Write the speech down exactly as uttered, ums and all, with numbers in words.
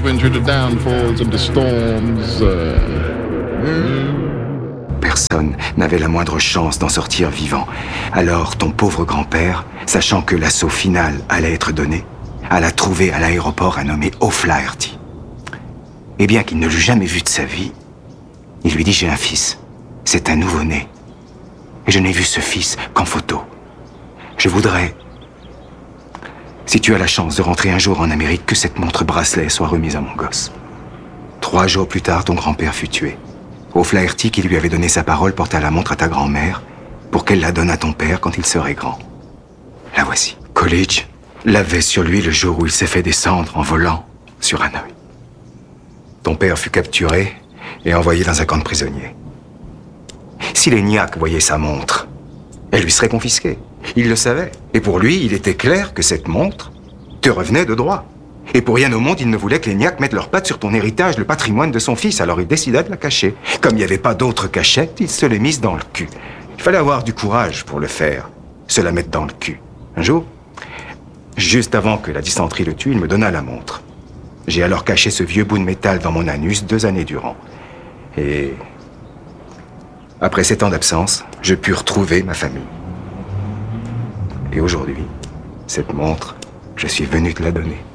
been through the downfalls and the storms. Uh... Personne n'avait la moindre chance d'en sortir vivant. Alors ton pauvre grand-père, sachant que l'assaut final allait être donné, alla trouver à l'aéroport un nommé O'Flaherty. Et bien qu'il ne l'eût jamais vu de sa vie, il lui dit « J'ai un fils. C'est un nouveau-né. Et je n'ai vu ce fils qu'en photo. Je voudrais, si tu as la chance de rentrer un jour en Amérique, que cette montre bracelet soit remise à mon gosse. » Trois jours plus tard, ton grand-père fut tué. O'Flaherty, qui lui avait donné sa parole, porta la montre à ta grand-mère pour qu'elle la donne à ton père quand il serait grand. La voici. Coolidge l'avait sur lui le jour où il s'est fait descendre en volant sur Hanoï. Ton père fut capturé et envoyé dans un camp de prisonniers. Si l'ENIAC voyait sa montre, elle lui serait confisquée. Il le savait. Et pour lui, il était clair que cette montre te revenait de droit. Et pour rien au monde, il ne voulait que l'ENIAC mette leurs pattes sur ton héritage, le patrimoine de son fils. Alors il décida de la cacher. Comme il n'y avait pas d'autre cachette, il se l'est mise dans le cul. Il fallait avoir du courage pour le faire, se la mettre dans le cul. Un jour, juste avant que la dysenterie le tue, il me donna la montre. J'ai alors caché ce vieux bout de métal dans mon anus deux années durant. Et après sept ans d'absence, je pus retrouver ma famille. Et aujourd'hui, cette montre, je suis venu te la donner.